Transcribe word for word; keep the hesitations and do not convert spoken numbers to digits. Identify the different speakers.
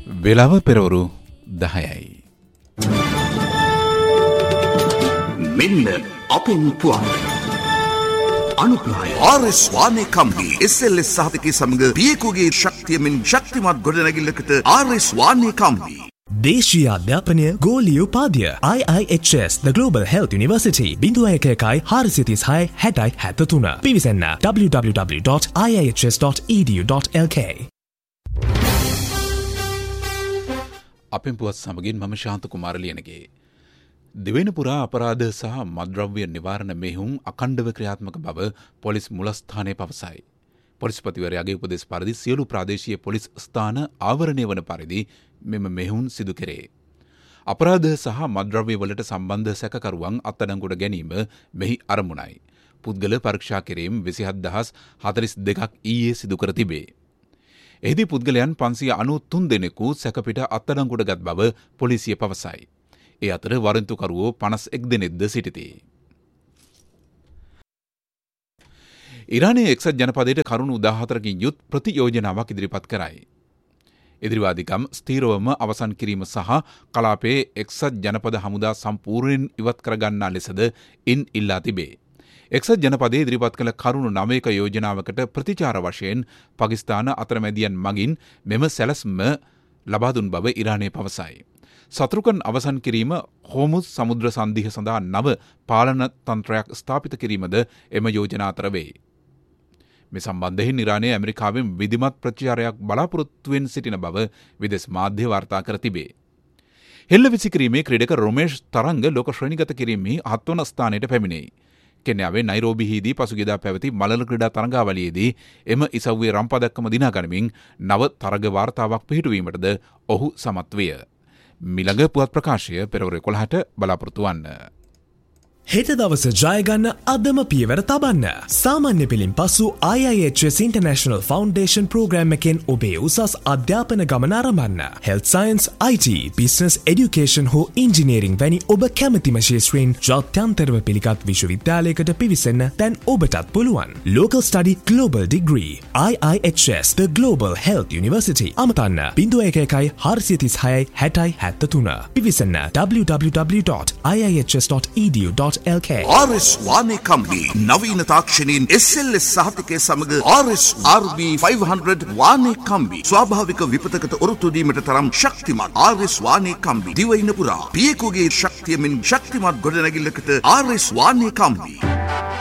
Speaker 1: වෙලාව පෙරවරු දහයයි.
Speaker 2: මෙන්න අපෙන් පුවත්. අනුග්‍රහය R S වානේ කම්බි S L S සහතිකයේ සමග පියකුගේ ශක්තියමින් ශක්තිමත් ගොඩනැගිල්ලකට ආර් එස් වානේ කම්බි.
Speaker 3: දේශීය අධ්‍යාපනය ගෝලීය උපාධිය I I H S The Global Health University බිඳුව එක එකයි හාරසිය තිස් හය හැටයි හැත්තතුන පිවිසන්න w w w dot i i h s dot e d u dot l k.
Speaker 1: අපෙන් පුවත් සමගින් මම ශාන්ත කුමාර ලියනගේ. දිවෙන පුරා අපරාධ සහ මද්‍රව්‍ය නිවාරණ මෙහෙයුම් අඛණ්ඩව ක්‍රියාත්මක බව පොලිස් මුලස්ථානයේ පවසයි. පොලිස්පතිවරයාගේ උපදෙස් පරිදි සියලු ප්‍රාදේශීය පොලිස් ස්ථාන ආවරණය වන පරිදි මෙම මෙහෙයුම් සිදු කෙරේ. අපරාධ සහ මද්‍රව්‍ය වලට සම්බන්ධ සැකකරුවන් අත්අඩංගුවට ගැනීම මෙහි අරමුණයි. පුද්ගල පරීක්ෂා කිරීම විසිහත් දහස් හතළිස් දෙකක් ඊයේ සිදු කර තිබේ. එහිදී පුද්ගලයන් පන්සිය අනූතුන් දෙනෙකු සැකපිට අත්අඩංගුවට ගත් බව පොලිසිය පවසයි. ඒ අතර වරෙන්තුකරුවෝ පනස් එක් දෙනෙක්ද සිටිති. ඉරානයේ එක්සත් ජනපදයට කරුණු දාහතරකින් යුත් ප්‍රතියෝජනාවක් ඉදිරිපත් කරයි. ඉදිරිවාදිකම් ස්ථීරවම අවසන් කිරීම සහ කලාපයේ එක්සත් ජනපද හමුදා සම්පූර්ණයෙන් ඉවත් කරගන්නා ලෙසද ඉන් ඉල්ලා තිබේ. එක්සත් ජනපදයේ ඉදිරිපත් කළ කරුණු නවයක යෝජනාවකට ප්‍රතිචාර වශයෙන් පාකිස්තාන අතරමැදියන් මගින් මෙම සැලැස්ම ලබා දුන් බව ඉරානය පවසයි. සතුරුකන් අවසන් කිරීම හෝමුස් සමුද්‍ර සන්ධිය සඳහා නව පාලන තන්ත්‍රයක් ස්ථාපිත කිරීමද එම යෝජනා අතර වේ. මේ සම්බන්ධයෙන් ඉරානය ඇමරිකාවෙන් විධිමත් ප්‍රතිචාරයක් බලාපොරොත්තුවෙන් සිටින බව විදෙස් මාධ්‍ය වාර්තා කර තිබේ. හෙල්ල විසිකිරීමේ ක්‍රීඩක රොමේෂ් තරංග ලෝක ශ්‍රේණිගත කිරීමේ හත්වන ස්ථානයට පැමිණෙයි. කෙන්යාවේ නයිරෝබිහිදී පසුගියදා පැවති මලල ක්‍රීඩා තරඟාවලියේදී එම ඉසව්වේ රම්පදක්කම දිනා ගනිමින් නව තරග වාර්තාවක් පිහිටුවීමටද ඔහු සමත් විය. මිළඟ පුවත් ප්‍රකාශය පෙරවරු එකොළහට බලාපොරොත්තු වන්න.
Speaker 3: හෙට දවස ජයගන්න අදම පියවර තබන්න. සාමාන්‍ය පිළින් පසු I I H S International Foundation Program එකෙන් ඔබේ උසස් අධ්‍යාපන ගමන ආරම්භන්න. Health Science, I T, Business Education හෝ Engineering වැනි ඔබ කැමතිම ශේෂ්ත්‍රයෙන් ජාත්‍යන්තරව පිළිගත් විශ්වවිද්‍යාලයකට පිවිසෙන්න දැන් ඔබටත් පුළුවන්. Local Study Global Degree I I H S The Global Health University අමතන්න බිඳුව එක එකයි හාරසිය තිස් හයයි හැටයි හැත්තතුන පිවිසන්න w w w dot i i h s dot e d u dot l k.
Speaker 2: R S වානේ කම්බි නවීන තාක්ෂණයෙන් එස් එල් එස් සහතිකයේ සමග R S R බී පන්සිය වානේ කම්බි ස්වාභාවික විපතකට ඔරොත්තු දීමට තරම් ශක්තිමත්. ආර් එස් වානේ කම්බි දිවයින පුරා පියකුගේ ශක්තියමින් ශක්තිමත් ගොඩනැගිල්ලකට ආර් එස් වානේ කම්බි.